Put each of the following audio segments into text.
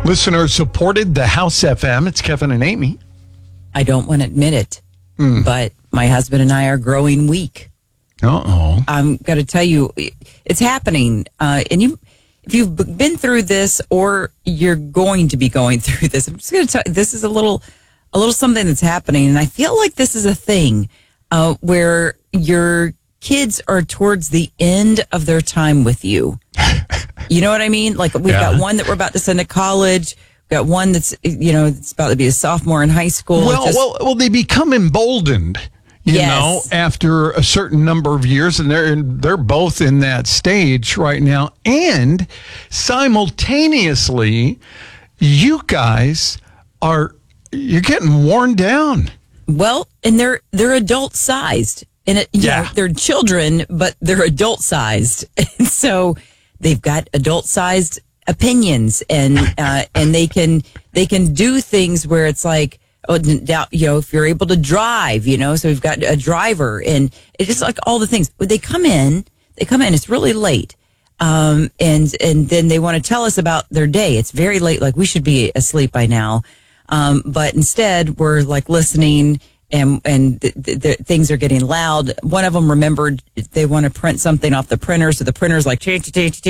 Listener supported the House FM. It's Kevin and Amy. I don't want to admit it, but my husband and I are growing weak. Uh-oh. I'm going to tell you, it's happening. And if you've been through this or you're going to be going through this, I'm just going to tell you, this is a little something that's happening. And I feel like this is a thing where your kids are towards the end of their time with you. You know what I mean? Like we've got one that we're about to send to college. We've got one that's, it's about to be a sophomore in high school. Well, they become emboldened, you know, after a certain number of years, and they're both in that stage right now. And simultaneously, you guys you're getting worn down. Well, and they're adult sized. And they're children, but they're adult sized. And so they've got adult sized opinions and they can do things where it's like, if you're able to drive, so we've got a driver and it's just like all the things. They come in, it's really late. And then they want to tell us about their day. It's very late. Like we should be asleep by now. But instead we're like listening. And the things are getting loud. One of them remembered they want to print something off the printer, so the printer's like, it's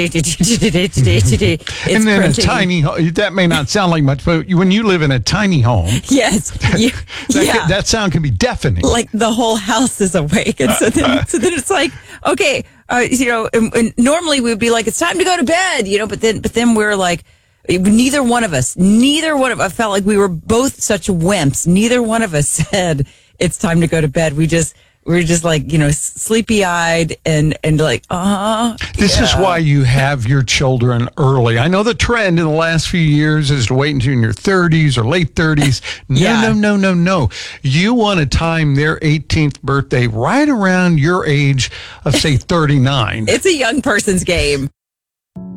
and then printing. a tiny home, that may not sound like much, but when you live in a tiny home, yes, that sound can be deafening. Like the whole house is awake, and so then it's like, okay, and normally we would be like, it's time to go to bed, but then we're like. Neither one of us felt like we were both such wimps. Neither one of us said it's time to go to bed. We were just like, sleepy eyed and like, This is why you have your children early. I know the trend in the last few years is to wait until in your 30s or late 30s. No. You want to time their 18th birthday right around your age of, say, 39. It's a young person's game.